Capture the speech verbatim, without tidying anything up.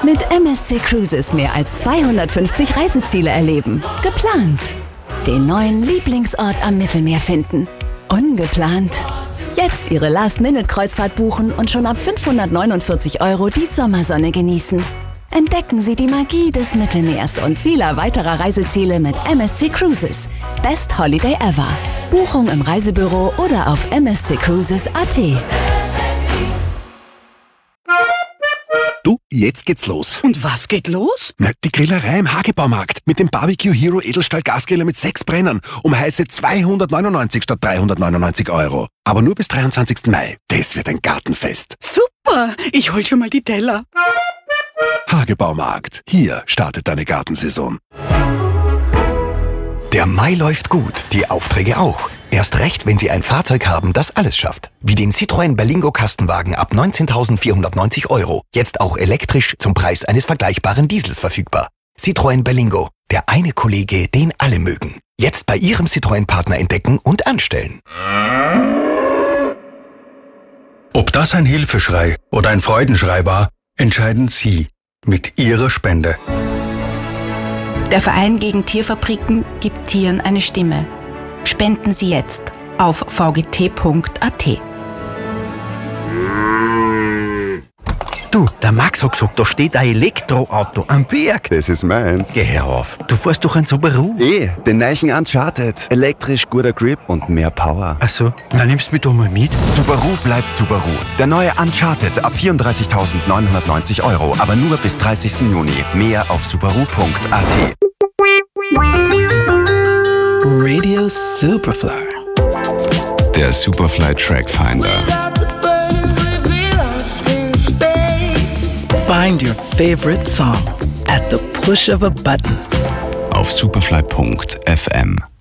Mit M S C Cruises mehr als zweihundertfünfzig Reiseziele erleben. Geplant. Den neuen Lieblingsort am Mittelmeer finden. Ungeplant. Jetzt Ihre Last-Minute-Kreuzfahrt buchen und schon ab fünfhundertneunundvierzig Euro die Sommersonne genießen. Entdecken Sie die Magie des Mittelmeers und vieler weiterer Reiseziele mit M S C Cruises. Best Holiday ever. Buchung im Reisebüro oder auf m s c cruises punkt a t. Du, jetzt geht's los. Und was geht los? Na, die Grillerei im Hagebaumarkt mit dem Barbecue Hero Edelstahl Gasgriller mit sechs Brennern um heiße zweihundertneunundneunzig statt dreihundertneunundneunzig Euro. Aber nur bis dreiundzwanzigsten Mai. Das wird ein Gartenfest. Super, ich hol schon mal die Teller. Hagebaumarkt. Hier startet deine Gartensaison. Der Mai läuft gut, die Aufträge auch. Erst recht, wenn Sie ein Fahrzeug haben, das alles schafft. Wie den Citroën Berlingo Kastenwagen ab neunzehntausendvierhundertneunzig Euro. Jetzt auch elektrisch zum Preis eines vergleichbaren Diesels verfügbar. Citroën Berlingo, der eine Kollege, den alle mögen. Jetzt bei Ihrem Citroën-Partner entdecken und anstellen. Ob das ein Hilfeschrei oder ein Freudenschrei war, entscheiden Sie mit Ihrer Spende. Der Verein gegen Tierfabriken gibt Tieren eine Stimme. Spenden Sie jetzt auf v g t punkt a t. Du, der Max hat gesagt, da steht ein Elektroauto am Berg. Das ist meins. Geh her auf. Du fährst doch einen Subaru. Eh, den neuen Uncharted. Elektrisch, guter Grip und mehr Power. Ach so, na nimmst du mich doch mal mit. Subaru bleibt Subaru. Der neue Uncharted ab vierunddreißigtausendneunhundertneunzig Euro, aber nur bis dreißigsten Juni. Mehr auf subaru punkt a t. Radio Superfly. Der Superfly Track Finder. Find your favorite song at the push of a button. Auf superfly punkt f m.